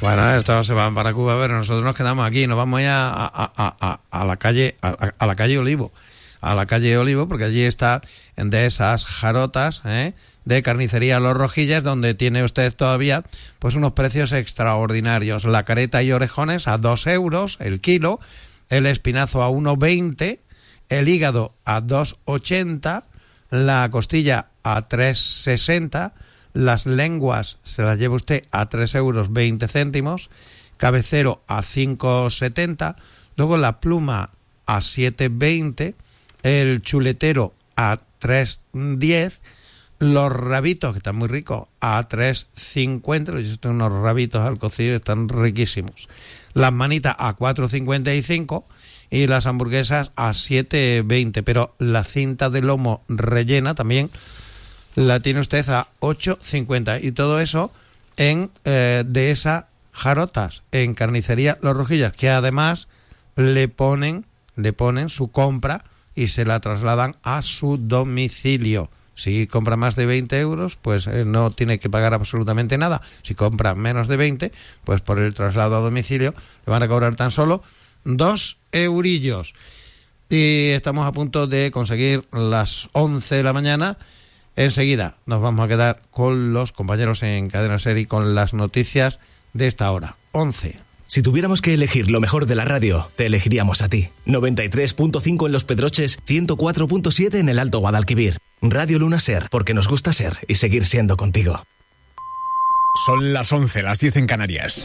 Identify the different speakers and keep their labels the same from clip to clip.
Speaker 1: Bueno, estos se van para Cuba, pero nosotros nos quedamos aquí, nos vamos a la calle, a la calle Olivo, porque allí está de esas jarotas, de carnicería Los Rojillas, donde tiene usted todavía pues unos precios extraordinarios. La careta y orejones a 2 euros el kilo, el espinazo a 1,20, el hígado a 2,80, la costilla a 3,60, las lenguas se las lleva usted a 3,20 euros, cabecero a 5,70, luego la pluma a 7,20, el chuletero a 3,10, los rabitos, que están muy ricos, a 3,50, yo tengo unos rabitos al cocido, están riquísimos, las manitas a 4,55 y las hamburguesas a 7,20, pero la cinta de lomo rellena también la tiene usted a 8,50, y todo eso en de esas jarotas en carnicería Los Rojillas, que además le ponen su compra y se la trasladan a su domicilio. Si compra más de 20 euros, pues no tiene que pagar absolutamente nada. Si compra menos de 20, pues por el traslado a domicilio le van a cobrar tan solo 2 eurillos. Y estamos a punto de conseguir las 11 de la mañana. Enseguida nos vamos a quedar con los compañeros en Cadena Ser y con las noticias de esta hora. 11.
Speaker 2: Si tuviéramos que elegir lo mejor de la radio, te elegiríamos a ti. 93.5 en Los Pedroches, 104.7 en el Alto Guadalquivir. Radio Luna Ser, porque nos gusta ser y seguir siendo contigo.
Speaker 3: Son las 11, las 10 en Canarias.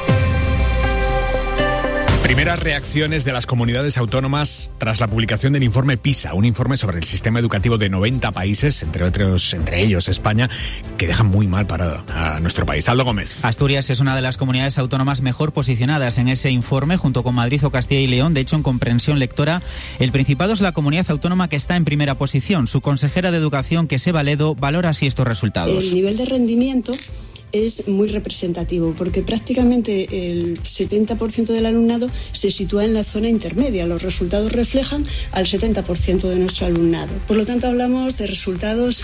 Speaker 3: Primeras reacciones de las comunidades autónomas tras la publicación del informe PISA, un informe sobre el sistema educativo de 90 países, entre ellos España, que dejan muy mal parado a nuestro país. Aldo Gómez.
Speaker 4: Asturias es una de las comunidades autónomas mejor posicionadas en ese informe, junto con Madrid o Castilla y León. De hecho, en comprensión lectora, el Principado es la comunidad autónoma que está en primera posición. Su consejera de Educación, Quese Valedo, valora así estos resultados.
Speaker 5: El nivel de rendimiento es muy representativo, porque prácticamente el 70% del alumnado se sitúa en la zona intermedia. Los resultados reflejan al 70% de nuestro alumnado. Por lo tanto, hablamos de resultados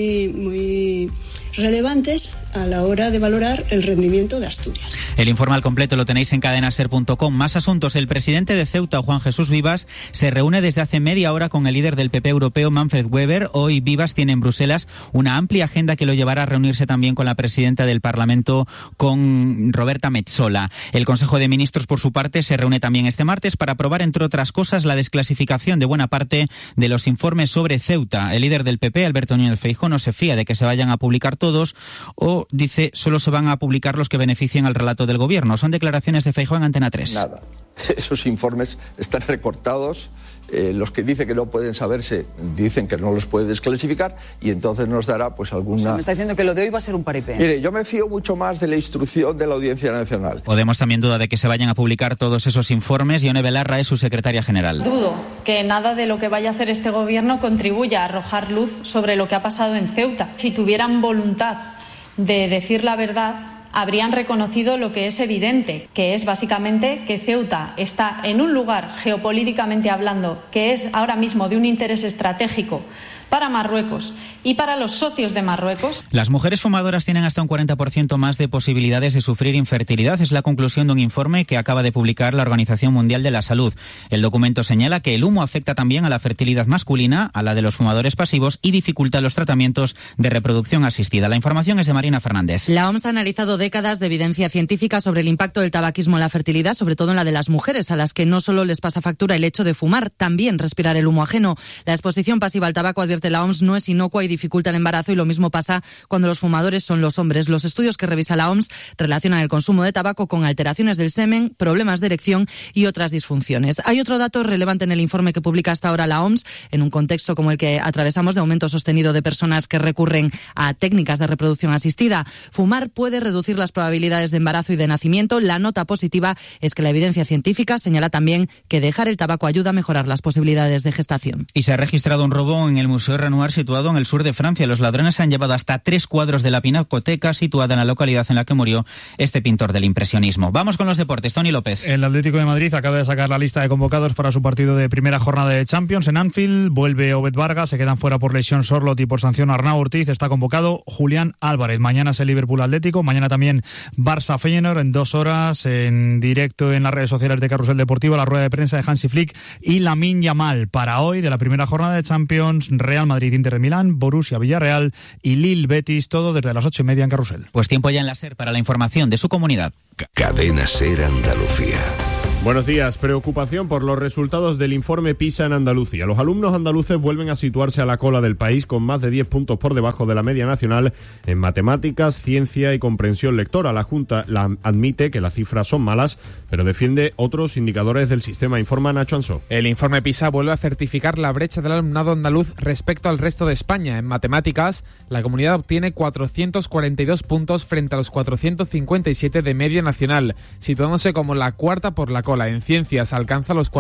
Speaker 5: muy relevantes a la hora de valorar el rendimiento de Asturias.
Speaker 4: El informe al completo lo tenéis en cadenaser.com. Más asuntos. El presidente de Ceuta, Juan Jesús Vivas, se reúne desde hace media hora con el líder del PP europeo, Manfred Weber. Hoy Vivas tiene en Bruselas una amplia agenda que lo llevará a reunirse también con la presidenta del Parlamento, con Roberta Metsola. El Consejo de Ministros, por su parte, se reúne también este martes para aprobar, entre otras cosas, la desclasificación de buena parte de los informes sobre Ceuta. El líder del PP, Alberto Núñez Feijóo, no se fía de que se vayan a publicar todos, o dice solo se van a publicar los que beneficien al relato del gobierno. Son declaraciones de Feijóo en Antena 3.
Speaker 6: Nada. Esos informes están recortados. Los que dicen que no pueden saberse dicen que no los puede desclasificar, y entonces nos dará pues alguna...
Speaker 7: O sea, me está diciendo que lo de hoy va a ser un paripé.
Speaker 6: Mire, yo me fío mucho más de la instrucción de la Audiencia Nacional.
Speaker 4: Podemos también duda de que se vayan a publicar todos esos informes. Ione Belarra es su secretaria general.
Speaker 8: Dudo que nada de lo que vaya a hacer este gobierno contribuya a arrojar luz sobre lo que ha pasado en Ceuta. Si tuvieran voluntad de decir la verdad, habrían reconocido lo que es evidente, que es básicamente que Ceuta está en un lugar, geopolíticamente hablando, que es ahora mismo de un interés estratégico para Marruecos y para los socios de Marruecos.
Speaker 4: Las mujeres fumadoras tienen hasta un 40% más de posibilidades de sufrir infertilidad. Es la conclusión de un informe que acaba de publicar la Organización Mundial de la Salud. El documento señala que el humo afecta también a la fertilidad masculina, a la de los fumadores pasivos, y dificulta los tratamientos de reproducción asistida. La información es de Marina Fernández.
Speaker 9: La OMS ha analizado décadas de evidencia científica sobre el impacto del tabaquismo en la fertilidad, sobre todo en la de las mujeres, a las que no solo les pasa factura el hecho de fumar, también respirar el humo ajeno. La exposición pasiva al tabaco, advierte la OMS, no es inocua y dificulta el embarazo, y lo mismo pasa cuando los fumadores son los hombres. Los estudios que revisa la OMS relacionan el consumo de tabaco con alteraciones del semen, problemas de erección y otras disfunciones. Hay otro dato relevante en el informe que publica hasta ahora la OMS, en un contexto como el que atravesamos, de aumento sostenido de personas que recurren a técnicas de reproducción asistida. Fumar puede reducir las probabilidades de embarazo y de nacimiento. La nota positiva es que la evidencia científica señala también que dejar el tabaco ayuda a mejorar las posibilidades de gestación.
Speaker 4: Y se ha registrado un robo en el Museo Museo Renoir, situado en el sur de Francia. Los ladrones han llevado hasta 3 cuadros de la pinacoteca situada en la localidad en la que murió este pintor del impresionismo. Vamos con los deportes. Tony López.
Speaker 10: El Atlético de Madrid acaba de sacar la lista de convocados para su partido de primera jornada de Champions en Anfield. Vuelve Obed Vargas, se quedan fuera por lesión Sorloth y por sanción Arnau Ortiz. Está convocado Julián Álvarez. Mañana es el Liverpool Atlético, mañana también Barça Feyenoord en 2 horas en directo en las redes sociales de Carrusel Deportivo, la rueda de prensa de Hansi Flick y Lamine Yamal. Para hoy, de la primera jornada de Champions, Real Madrid, Inter de Milán, Borussia Villarreal y Lille Betis, todo desde las 8:30 en Carrusel.
Speaker 4: Pues tiempo ya en la SER para la información de su comunidad.
Speaker 11: Cadena SER Andalucía.
Speaker 12: Buenos días. Preocupación por los resultados del informe PISA en Andalucía. Los alumnos andaluces vuelven a situarse a la cola del país con más de 10 puntos por debajo de la media nacional en matemáticas, ciencia y comprensión lectora. La Junta admite que las cifras son malas, pero defiende otros indicadores del sistema, informa Nacho Ansó.
Speaker 13: El informe PISA vuelve a certificar la brecha del alumnado andaluz respecto al resto de España. En matemáticas, la comunidad obtiene 442 puntos frente a los 457 de media nacional, situándose como la cuarta por la cola. En ciencias alcanza los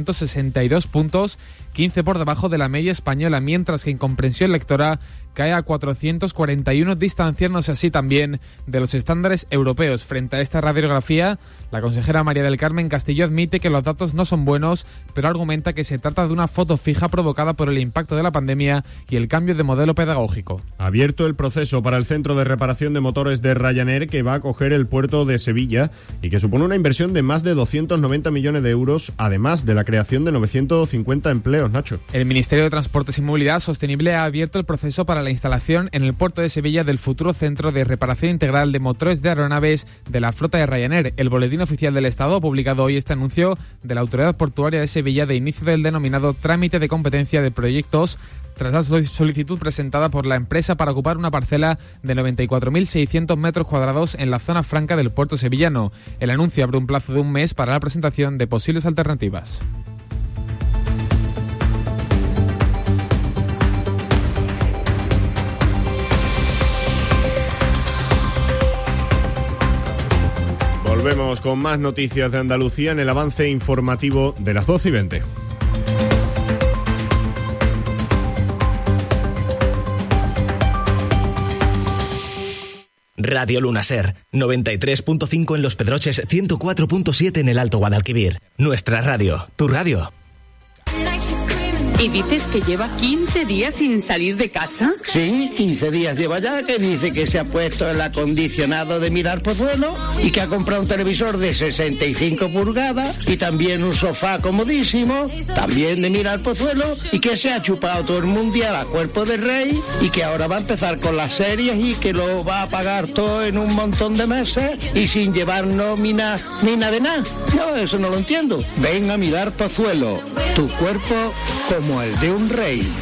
Speaker 13: 462 puntos, 15 por debajo de la media española, mientras que en comprensión lectora cae a 441, distanciándose así también de los estándares europeos. Frente a esta radiografía, la consejera María del Carmen Castillo admite que los datos no son buenos, pero argumenta que se trata de una foto fija provocada por el impacto de la pandemia y el cambio de modelo pedagógico.
Speaker 12: Abierto el proceso para el centro de reparación de motores de Ryanair, que va a acoger el puerto de Sevilla y que supone una inversión de más de 290 millones de euros, además de la creación de 950 empleos, Nacho.
Speaker 13: El Ministerio de Transportes y Movilidad Sostenible ha abierto el proceso para la instalación en el puerto de Sevilla del futuro centro de reparación integral de motores de aeronaves de la flota de Ryanair. El Boletín Oficial del Estado ha publicado hoy este anuncio de la Autoridad Portuaria de Sevilla de inicio del denominado trámite de competencia de proyectos, tras la solicitud presentada por la empresa para ocupar una parcela de 94.600 metros cuadrados en la zona franca del puerto sevillano. El anuncio abre un plazo de un mes para la presentación de posibles alternativas.
Speaker 12: Volvemos con más noticias de Andalucía en el avance informativo de las 12:20.
Speaker 2: Radio Luna SER, 93.5 en Los Pedroches, 104.7 en el Alto Guadalquivir. Nuestra radio, tu radio.
Speaker 14: ¿Y dices que lleva 15 días sin salir de casa?
Speaker 15: Sí, 15 días lleva ya, que dice que se ha puesto el acondicionado de Mirar Pozuelo y que ha comprado un televisor de 65 pulgadas y también un sofá comodísimo, también de Mirar Pozuelo, y que se ha chupado todo el mundial a cuerpo de rey y que ahora va a empezar con las series y que lo va a pagar todo en un montón de meses y sin llevar nómina ni nada de nada. No, eso no lo entiendo. Ven a Mirar Pozuelo, tu cuerpo como el de un rey.